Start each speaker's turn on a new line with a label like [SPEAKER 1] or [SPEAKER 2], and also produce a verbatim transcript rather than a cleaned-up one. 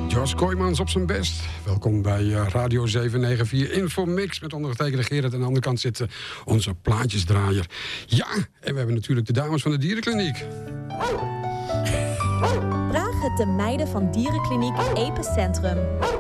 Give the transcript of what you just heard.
[SPEAKER 1] George Kooijmans op zijn best. Welkom bij uh, Radio zevenhonderdnegenennegentig Infomix met ondergetekende Gerard. En aan de andere kant zit uh, onze plaatjesdraaier. Ja, en we hebben natuurlijk de dames van de dierenkliniek.
[SPEAKER 2] Vraag het de meiden van dierenkliniek Epicentrum.